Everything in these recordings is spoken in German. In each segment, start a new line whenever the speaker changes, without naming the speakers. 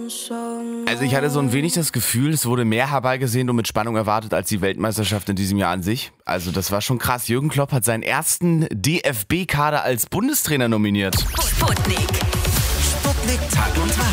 Also ich hatte so ein wenig das Gefühl, es wurde mehr herbeigesehnt und mit Spannung erwartet als die Weltmeisterschaft in diesem Jahr an sich. Also das war schon krass. Jürgen Klopp hat seinen ersten DFB-Kader als Bundestrainer nominiert.
Sputnik.
Sputnik Tag und Tag.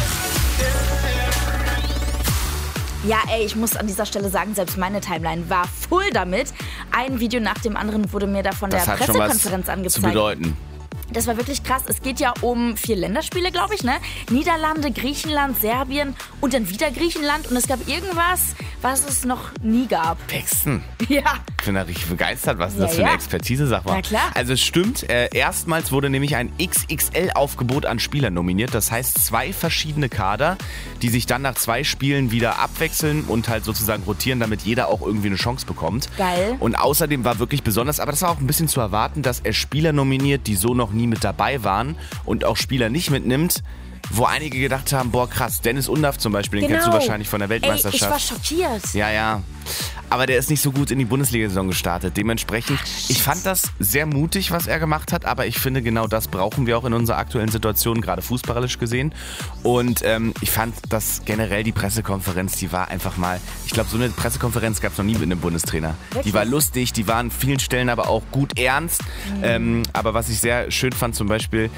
Ja, ich muss an dieser Stelle sagen, selbst meine Timeline war voll damit. Ein Video nach dem anderen wurde mir da von der Pressekonferenz
schon was
angezeigt.
zu bedeuten.
Das war wirklich krass. Es geht ja um 4 Länderspiele, glaube ich, ne? Niederlande, Griechenland, Serbien und dann wieder Griechenland. Und es gab irgendwas, was es noch nie gab.
Paxton.
Ja.
Ich bin da richtig begeistert, was das für eine Expertise, sag mal.
Na klar.
Also es stimmt, erstmals wurde nämlich ein XXL-Aufgebot an Spielern nominiert. Das heißt 2 verschiedene Kader, die sich dann nach 2 Spielen wieder abwechseln und halt sozusagen rotieren, damit jeder auch irgendwie eine Chance bekommt.
Geil.
Und außerdem war wirklich besonders, aber das war auch ein bisschen zu erwarten, dass er Spieler nominiert, die so noch nie mit dabei waren und auch Spieler nicht mitnimmt, wo einige gedacht haben, boah krass, Dennis Undaff zum Beispiel, den kennst du wahrscheinlich von der Weltmeisterschaft.
Ich war schockiert.
Ja. Aber der ist nicht so gut in die Bundesliga-Saison gestartet. Dementsprechend, ich fand das sehr mutig, was er gemacht hat, aber ich finde, genau das brauchen wir auch in unserer aktuellen Situation, gerade fußballerisch gesehen. Und ich fand, dass generell die Pressekonferenz, die war einfach mal, ich glaube, so eine Pressekonferenz gab es noch nie mit einem Bundestrainer.
Wirklich?
Die war lustig, die war an vielen Stellen aber auch gut ernst. Aber was ich sehr schön fand zum Beispiel,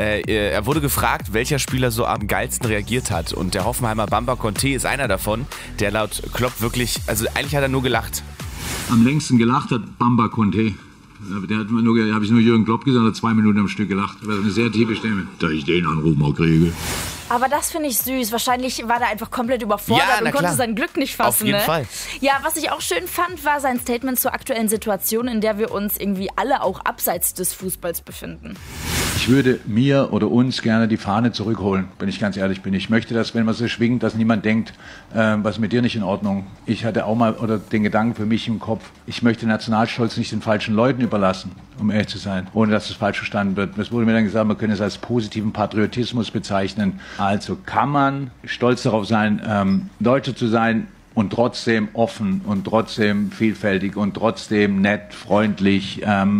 er wurde gefragt, welcher Spieler so am geilsten reagiert hat. Und der Hoffenheimer Bamba Conté ist einer davon, der laut Klopp wirklich, also eigentlich hat er nur gelacht.
Am längsten gelacht hat Bamba Conté. Der hat habe ich nur Jürgen Klopp gesagt, hat 2 Minuten am Stück gelacht. Das war eine sehr tiefe Stimme. Da ich den Anruf mal kriege.
Aber das finde ich süß. Wahrscheinlich war der einfach komplett überfordert und konnte sein Glück nicht fassen.
Auf jeden Fall.
Ja, was ich auch schön fand, war sein Statement zur aktuellen Situation, in der wir uns irgendwie alle auch abseits des Fußballs befinden.
Ich würde mir oder uns gerne die Fahne zurückholen, wenn ich ganz ehrlich bin. Ich möchte, dass, wenn man sie schwingt, dass niemand denkt, was ist mit dir nicht in Ordnung. Ich hatte auch mal den Gedanken für mich im Kopf, ich möchte Nationalstolz nicht den falschen Leuten überlassen, um ehrlich zu sein, ohne dass es falsch verstanden wird. Es wurde mir dann gesagt, man könne es als positiven Patriotismus bezeichnen. Also kann man stolz darauf sein, Deutsche zu sein, und trotzdem offen und trotzdem vielfältig und trotzdem nett, freundlich,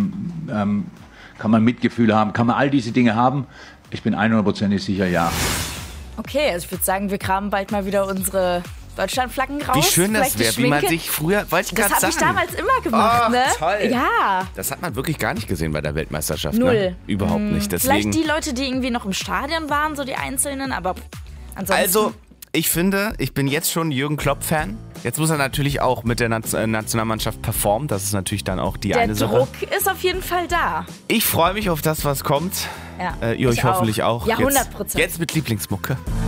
kann man Mitgefühl haben, kann man all diese Dinge haben? Ich bin 100%ig sicher, ja.
Okay, also ich würde sagen, wir kramen bald mal wieder unsere Deutschlandflaggen raus.
Wie schön das wäre, wie man sich früher, wollte ich gerade sagen.
Das habe ich damals immer gemacht, ne?
Toll.
Ja.
Das hat man wirklich gar nicht gesehen bei der Weltmeisterschaft.
Null.
Ne? Überhaupt nicht. Deswegen.
Vielleicht die Leute, die irgendwie noch im Stadion waren, so die Einzelnen, aber ansonsten...
Also, ich finde, ich bin jetzt schon Jürgen Klopp-Fan. Jetzt muss er natürlich auch mit der Nationalmannschaft performen. Das ist natürlich dann auch die eine Sache.
Der Druck ist auf jeden Fall da.
Ich freue mich auf das, was kommt.
Ja,
ihr euch hoffentlich auch.
Ja, 100%.
Jetzt mit Lieblingsmucke.